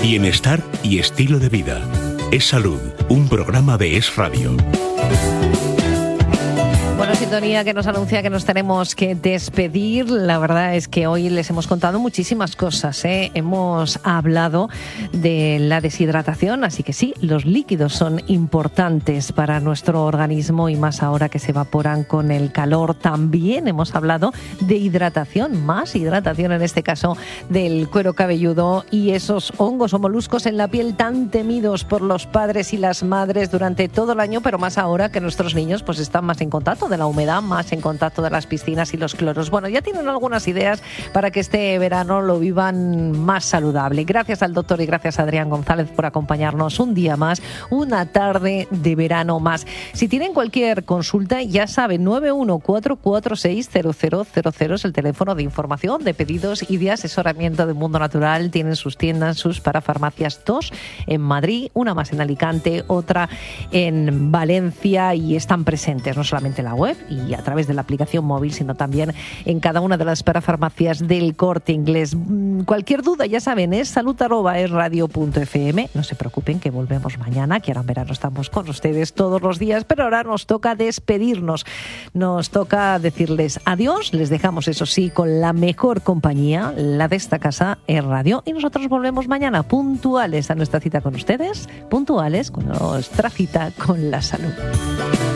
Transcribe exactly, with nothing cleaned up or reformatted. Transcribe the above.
Bienestar y estilo de vida. Es Salud, un programa de Es Radio. Bueno, sintonía que nos anuncia que nos tenemos que despedir. La verdad es que hoy les hemos contado muchísimas cosas, ¿eh? Hemos hablado de la deshidratación, así que sí, los líquidos son importantes para nuestro organismo y más ahora que se evaporan con el calor. También hemos hablado de hidratación, más hidratación en este caso del cuero cabelludo y esos hongos o moluscos en la piel tan temidos por los padres y las madres durante todo el año, pero más ahora que nuestros niños pues están más en contacto de la humedad, más en contacto de las piscinas y los cloros. Bueno, ya tienen algunas ideas para que este verano lo vivan más saludable. Gracias al doctor y gracias a Adrián González por acompañarnos un día más, una tarde de verano más. Si tienen cualquier consulta, ya saben, nueve uno cuatro cuatro seis cero cero cero cero es el teléfono de información, de pedidos y de asesoramiento de Mundo Natural. Tienen sus tiendas, sus parafarmacias, dos en Madrid, una más en Alicante, otra en Valencia y están presentes no solamente en la web y a través de la aplicación móvil, sino también en cada una de las parafarmacias del Corte Inglés. Cualquier duda, ya saben, es salud arroba es radio punto f m. No se preocupen que volvemos mañana, que ahora en verano estamos con ustedes todos los días, pero ahora nos toca despedirnos. Nos toca decirles adiós. Les dejamos, eso sí, con la mejor compañía, la de esta casa, Es Radio, y nosotros volvemos mañana puntuales a nuestra cita con ustedes, puntuales con nuestra cita con la salud.